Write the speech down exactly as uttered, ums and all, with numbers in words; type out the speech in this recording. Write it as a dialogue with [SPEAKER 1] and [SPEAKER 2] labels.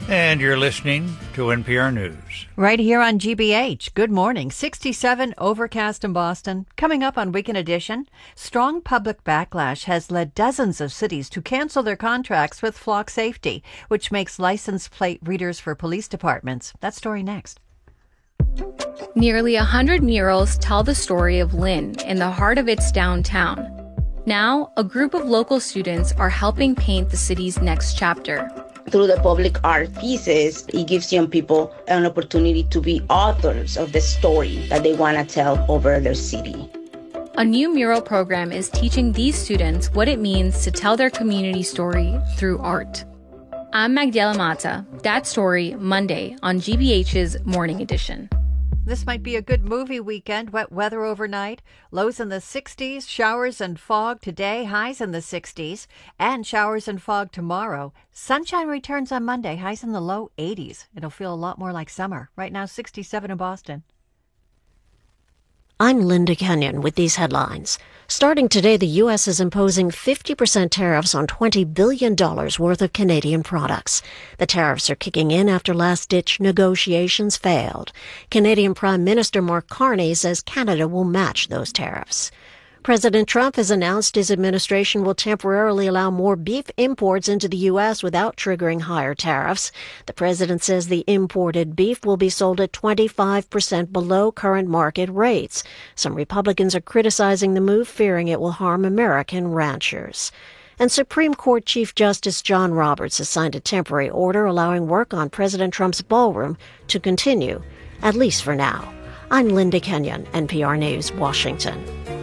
[SPEAKER 1] And you're listening to N P R News.
[SPEAKER 2] Right here on G B H. Good morning. sixty-seven overcast in Boston. Coming up on Weekend Edition, strong public backlash has led dozens of cities to cancel their contracts with Flock Safety, which makes license plate readers for police departments. That story next.
[SPEAKER 3] Nearly a hundred murals tell the story of Lynn in the heart of its downtown. Now, a group of local students are helping paint the city's next chapter.
[SPEAKER 4] Through the public art pieces, it gives young people an opportunity to be authors of the story that they want to tell over their city.
[SPEAKER 3] A new mural program is teaching these students what it means to tell their community story through art. I'm Magdiela Mata. That story, Monday on G B H's Morning Edition.
[SPEAKER 2] This might be a good movie weekend. Wet weather overnight. Lows in the sixties. Showers and fog today. Highs in the sixties. And showers and fog tomorrow. Sunshine returns on Monday. Highs in the low eighties. It'll feel a lot more like summer. Right now, sixty-seven in Boston.
[SPEAKER 5] I'm Linda Kenyon with these headlines. Starting today, the U S is imposing fifty percent tariffs on twenty billion dollars worth of Canadian products. The tariffs are kicking in after last-ditch negotiations failed. Canadian Prime Minister Mark Carney says Canada will match those tariffs. President Trump has announced his administration will temporarily allow more beef imports into the U S without triggering higher tariffs. The president says the imported beef will be sold at twenty-five percent below current market rates. Some Republicans are criticizing the move, fearing it will harm American ranchers. And Supreme Court Chief Justice John Roberts has signed a temporary order allowing work on President Trump's ballroom to continue, at least for now. I'm Linda Kenyon, N P R News, Washington.